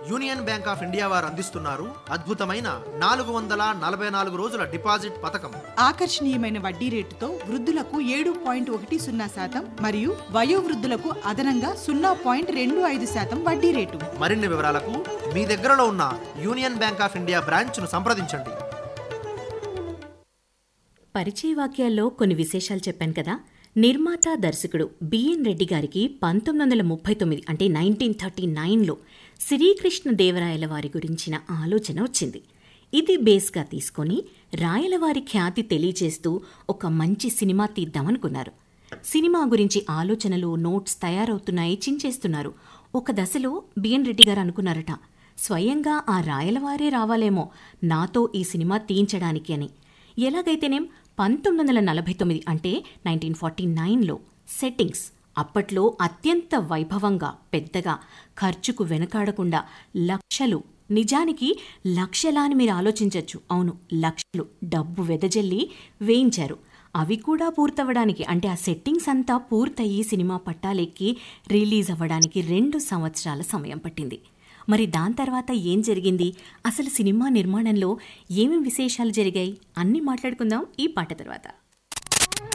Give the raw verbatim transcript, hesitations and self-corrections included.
Union bank of India వారు అందిస్తున్నారు అద్భుతమైన నాలుగు వందల నలభై నాలుగు రోజుల డిపాజిట్ పథకం. ఆకర్షణీయమైన వడ్డీ రేటుతో వృద్ధులకు ఏడు పాయింట్ ఒకటి సున్నా శాతం మరియు వయోవృద్ధులకు అదనంగా సున్నా పాయింట్ రెండు ఐదు శాతం వడ్డీ రేటు. మరిన్ని వివరాలకు మీ దగ్గరలో ఉన్న union bank of India branch ను సంప్రదించండి. పరిచయ వాక్యాల్లో కొన్ని విశేషాలు చెప్పాను కదా. నిర్మాత దర్శకుడు బిఎన్ రెడ్డి గారికి పంతొమ్మిది వందల ముప్పై తొమ్మిది అంటే నైన్టీన్ థర్టీ నైన్లో శ్రీకృష్ణ దేవరాయల వారి గురించిన ఆలోచన వచ్చింది. ఇది బేస్గా తీసుకొని రాయలవారి ఖ్యాతి తెలియచేస్తూ ఒక మంచి సినిమా తీద్దామనుకున్నారు. సినిమా గురించి ఆలోచనలు నోట్స్ తయారవుతున్నాయి, చించేస్తున్నారు. ఒక దశలో బిఎన్ రెడ్డి గారు అనుకున్నారట, స్వయంగా ఆ రాయలవారే రావాలేమో నాతో ఈ సినిమా తీయించడానికి అని. ఎలాగైతేనేం పంతొమ్మిది వందల నలభై తొమ్మిది అంటే నైన్టీన్ ఫార్టీ నైన్లో సెట్టింగ్స్ అప్పట్లో అత్యంత వైభవంగా, పెద్దగా, ఖర్చుకు వెనకాడకుండా లక్షలు, నిజానికి లక్షలా అని మీరు ఆలోచించవచ్చు. అవును, లక్షలు డబ్బు వెదజల్లి వేయించారు. అవి కూడా పూర్తవ్వడానికి అంటే ఆ సెట్టింగ్స్ అంతా పూర్తయ్యి సినిమా పట్టాలెక్కి రిలీజ్ అవ్వడానికి రెండు సంవత్సరాల సమయం పట్టింది. మరి దాని తర్వాత ఏం జరిగింది, అసలు సినిమా నిర్మాణంలో ఏమేం విశేషాలు జరిగాయి అన్నీ మాట్లాడుకుందాం ఈ పాట తర్వాత.